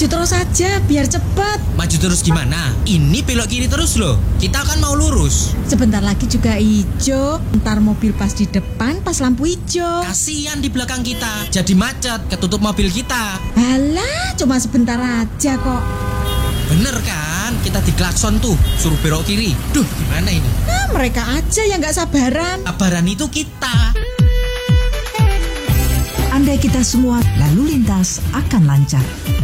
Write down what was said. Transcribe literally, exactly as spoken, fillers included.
Maju terus aja biar cepet. Maju terus gimana? Ini belok kiri terus loh. Kita kan mau lurus. Sebentar lagi juga hijau. Ntar mobil pas di depan pas lampu hijau. Kasian di belakang kita. Jadi macet, ketutup mobil kita. Alah, cuma sebentar aja kok. Bener kan? Kita diklakson tuh, suruh belok kiri. Duh, gimana ini? Nah, mereka aja yang gak sabaran. Sabaran itu kita. Andai kita semua lalu lintas akan lancar.